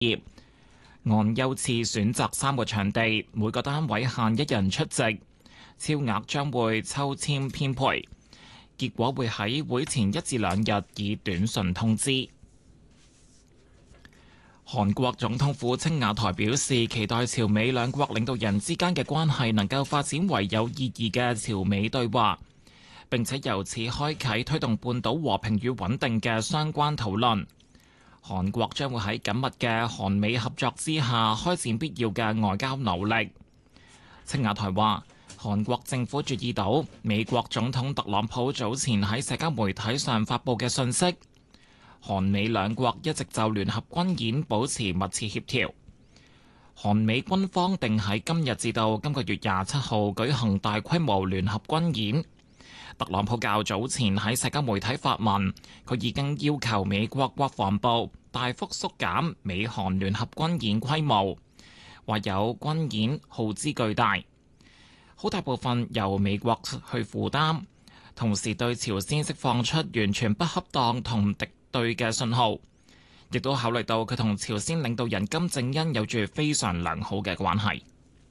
業。按優次選擇3個場地，每個單位限1人出席，超額將會抽籤編配，結果會喺會前1至2日以短信通知。韓國總統府青瓦台表示，期待朝美兩國領導人之間嘅關係能夠發展為有意義嘅朝美對話，並且由此開啟推動半島和平與穩定嘅相關討論。韓國將會喺緊密嘅韓美合作之下開展必要嘅外交努力。青瓦台話，韓國政府注意到美國總統特朗普早前喺社交媒體上發布嘅信息，韓美兩國一直就聯合軍演保持密切協調。韓美軍方定喺今日至到今個月27號舉行大規模聯合軍演。特朗普較早前喺社交媒體發文，佢已經要求美國國防部大幅縮減美韓聯合軍演規模，話有軍演耗資巨大，好大部分由美國去負擔，同時對朝鮮釋放出完全不恰當同敵對嘅信號，亦都考慮到佢同朝鮮領導人金正恩有住非常良好嘅關係。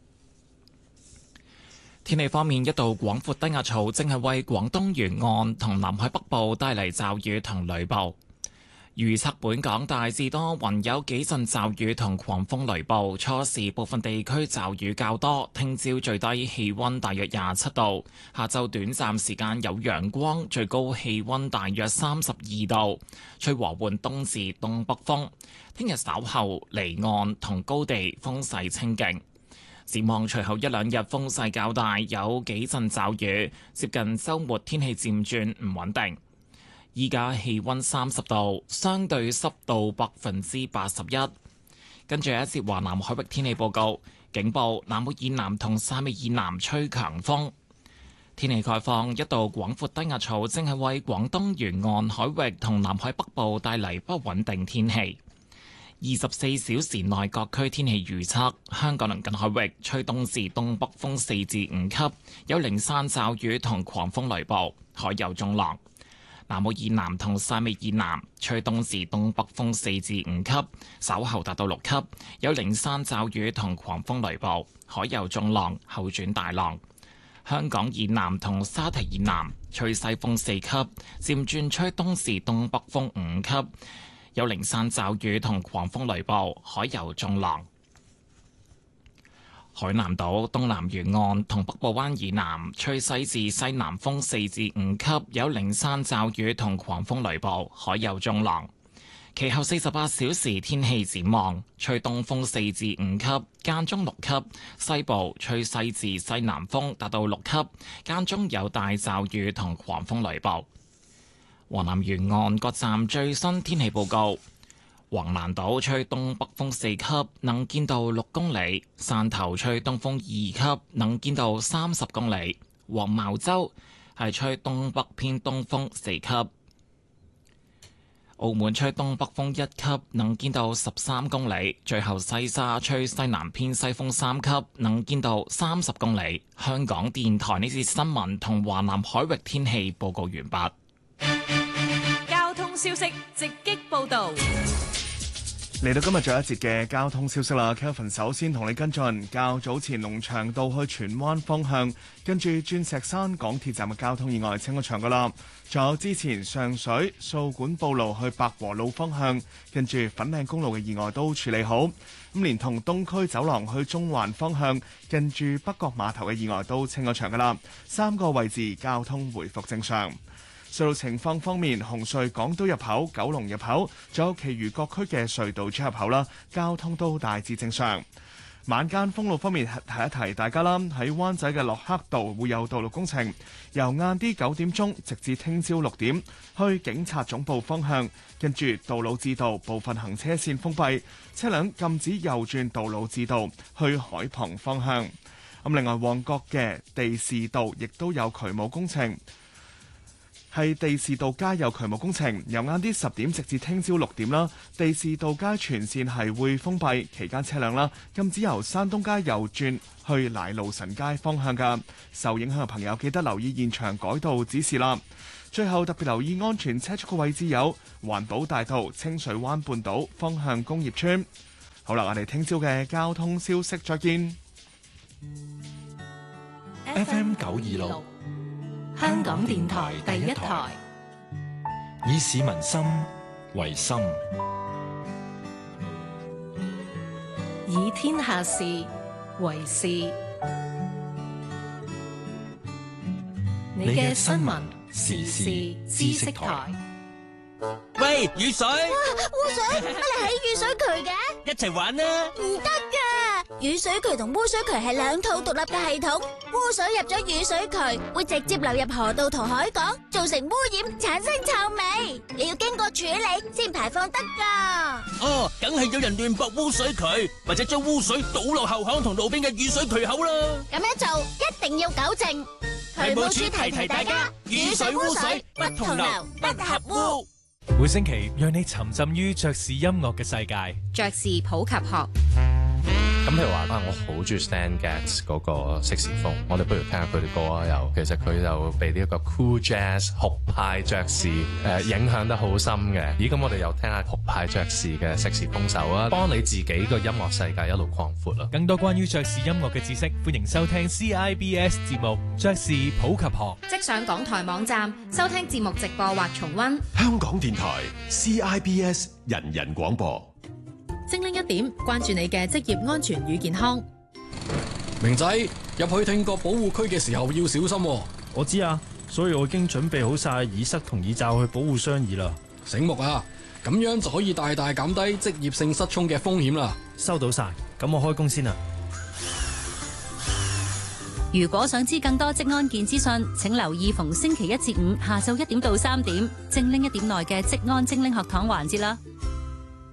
天氣方面，一道廣闊低壓槽正係為廣東沿岸同南海北部帶嚟驟雨同雷暴。預測本港大致多雲，有幾陣驟雨同狂風雷暴，初時部分地區驟雨較多。聽朝最低氣溫大約27度，下晝短暫時間有陽光，最高氣溫大約32度，吹和緩東至東北風。聽日稍後離岸同高地風勢清勁。展望隨後1-2日風勢較大，有幾陣驟雨，接近週末天氣漸轉唔穩定。依家氣溫30度，相對濕度81%。跟住一節華南海域天氣報告，警報南澳以南同汕尾以南吹強風。天氣概況，一道廣闊低壓槽正係為廣東沿岸海域同南海北部帶嚟不穩定天氣。24小時內各區天氣預測：香港鄰近海域吹東至東北風4至5級，有零散驟雨同狂風雷暴，海有中浪。南澳以南同汕尾以南吹東至東北風4至5級，稍後達到6級，有零散驟雨同狂風雷暴，海有中浪，後轉大浪。香港以南同沙堤以南吹西風4級，漸轉吹東至東北風5級，有零散驟雨同狂風雷暴，海有中浪。海南島東南沿岸同北部灣以南吹西至西南風4至5級，有零散驟雨同狂風雷暴，海有中浪。其後48小時天氣展望，吹東風4至5級，間中6級；西部吹西至西南風達到6級，間中有大驟雨同狂風雷暴。華南沿岸各站最新天氣報告。橫瀾島吹東北風4級，能見度6公里；汕頭吹東風2級，能見度30公里；黃茅洲係吹東北偏東風4級；澳門吹東北風1級，能見度13公里；最後西沙吹西南偏西風3級，能見度30公里。香港電台呢節新聞同華南海域天氣報告完畢。 交通消息直擊報道。 嚟到今日最後一節嘅交通消息啦 ，Kelvin 首先同你跟進較早前龍翔道去荃灣方向，跟住鑽石山港鐵站嘅交通意外清咗場噶啦。仲有之前上水掃管埔路去百和路方向，跟住粉嶺公路嘅意外都處理好。咁連同東區走廊去中環方向，跟住北角碼頭嘅意外都清咗場噶啦，3個位置交通回復正常。隧道情況方面，紅隧港島入口、九龍入口，仲有其餘各區嘅隧道出入口啦，交通都大致正常。晚間封路方面，提一提大家啦，喺灣仔嘅洛克道會有道路工程，由晏啲9點鐘直至聽朝6點，去警察總部方向，跟住道路至道部分行車線封閉，車輛禁止右轉道路至道去海旁方向。咁另外，旺角嘅地士道亦都有渠務工程。係地士道街有渠務工程，由晏啲10點直至聽朝6點啦。地士道街全線係會封閉，期間車輛啦禁止由山東街右轉去奶路臣街方向㗎。受影響嘅朋友記得留意現場改道指示啦。最後特別留意安全車速嘅位置有環保大道清水灣半島方向工業村。 好啦，我哋聽朝嘅交通消息再見。 FM 926香港電台第一台，以市民心為心， 以天下事為事。你嘅新聞時事知識台。 喂，雨水！ 污水，乜你喺雨水渠嘅？ 一齊玩啦！ 唔得㗎，雨水渠同污水渠係兩套獨立嘅系統。污水入咗雨水渠，會直接流入河道同海港，造成污染，產生臭味。你要經過處理先排放得㗎。 哦，梗係有人亂駁污水渠，或者將污水倒落後巷同路邊嘅雨水渠口啦。 咁樣做一定要糾正。 渠務署提提大家，雨水污水不同流，不合污。 每星期讓你沉浸於爵士音樂嘅世界。 爵士普及學。 咁譬如話我好中意 Stan Getz 嗰個色士風，我哋不如聽下佢啲歌啊。又其實佢就被呢一個 cool jazz 酷派爵士影響得好深嘅。咦，咁我哋又聽下酷派爵士嘅色士風手啊，幫你自己個音樂世界一路擴闊啦。 更多關於爵士音樂嘅知識，歡迎收聽 CIBS 節目《爵士普及學》。 即上港台網站收聽節目直播或重溫。 香港電台 CIBS 人人廣播。 精靈一點，關注你嘅職業安全與健康。 明仔，入去聽覺保護區嘅時候要小心喎。 我知啊，所以我已經準備好晒耳塞同耳罩去保護雙耳啦。 醒目啊，咁樣就可以大大減低職業性失聰嘅風險啦。 收到晒，咁我開工先啦。 如果想知更多職安健資訊，請留意逢星期1至5下晝1點到3點，精靈一點內嘅職安精靈學堂環節啦。